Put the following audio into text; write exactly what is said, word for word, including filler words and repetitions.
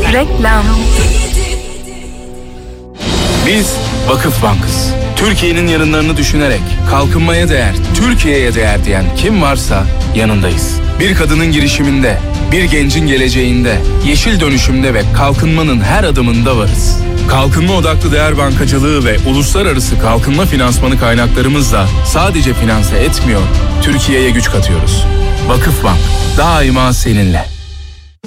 Reklam. Biz Vakıf Bank'ız. Türkiye'nin yarınlarını düşünerek kalkınmaya değer, Türkiye'ye değer diyen kim varsa yanındayız. Bir kadının girişiminde, bir gencin geleceğinde, yeşil dönüşümde ve kalkınmanın her adımında varız. Kalkınma odaklı değer bankacılığı ve uluslararası kalkınma finansmanı kaynaklarımızla sadece finanse etmiyor, Türkiye'ye güç katıyoruz. Vakıf Bank, daima seninle.